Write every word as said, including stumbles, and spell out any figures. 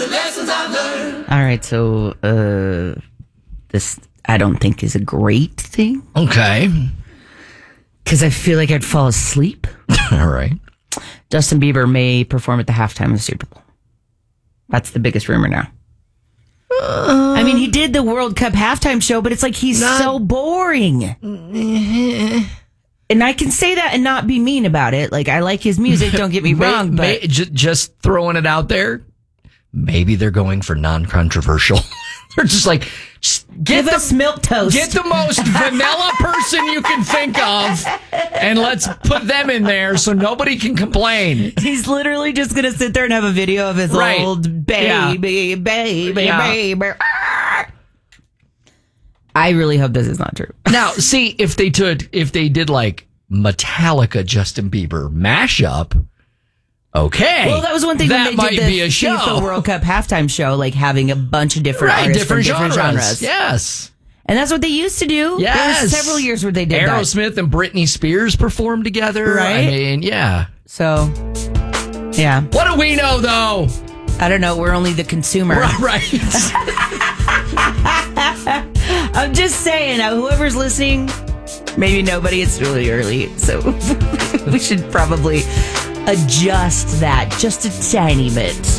the lessons I've learned. All right, so uh, this I don't think is a great thing. Okay. Because I feel like I'd fall asleep. All right. Justin Bieber may perform at the halftime of the Super Bowl. That's the biggest rumor now. Uh, I mean, he did the World Cup halftime show, but it's like he's not, so boring. And I can say that and not be mean about it. Like, I like his music, don't get me may, wrong, but... May, j- just throwing it out there, maybe they're going for non-controversial. They're just like, just get Give the, us milquetoast. Get the most vanilla person you can think of, and let's put them in there so nobody can complain. He's literally just going to sit there and have a video of his right. old baby, yeah. baby, yeah. baby. I really hope this is not true. Now, see, if they did, if they did like Metallica Justin Bieber mashup, okay. Well, that was one thing that when they might did the be a show. FIFA World Cup halftime show, like having a bunch of different right, artists different, from different genres. genres. Yes. And that's what they used to do. Yes. There were several years where they did Aerosmith that. and Britney Spears performed together. Right? I mean, yeah. So, yeah. What do we know, though? I don't know. We're only the consumer. Right. I'm just saying, uh, whoever's listening, maybe nobody, it's really early. So we should probably adjust that just a tiny bit.